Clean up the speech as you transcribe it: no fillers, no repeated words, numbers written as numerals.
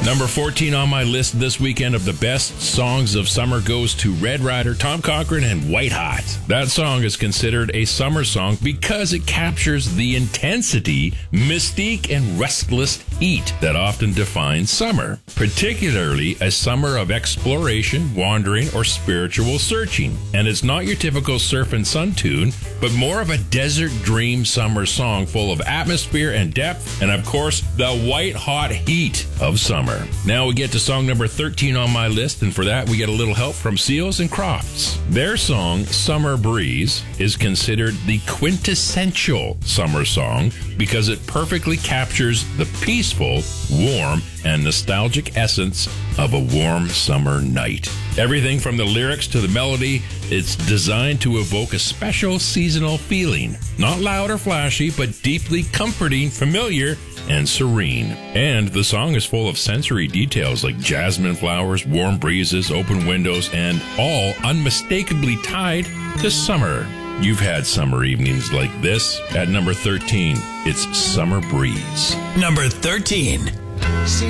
Number 14 on my list this weekend of the best songs of summer goes to Red Rider, Tom Cochrane, and White Hot. That song is considered a summer song because it captures the intensity, mystique, and restless heat that often defines summer, particularly a summer of exploration, wandering, or spiritual searching. And it's not your typical surf and sun tune, but more of a desert dream summer song full of atmosphere and depth, and of course, the white hot heat of summer. Now we get to song number 13 on my list, and for that we get a little help from Seals and Crofts. Their song, Summer Breeze, is considered the quintessential summer song because it perfectly captures the peaceful, warm, and nostalgic essence of a warm summer night. Everything from the lyrics to the melody, it's designed to evoke a special seasonal feeling. Not loud or flashy, but deeply comforting, familiar, and serene. And the song is full of sensory details like jasmine flowers, warm breezes, open windows, and all unmistakably tied to summer. You've had summer evenings like this. At number 13, it's Summer Breeze. Number 13.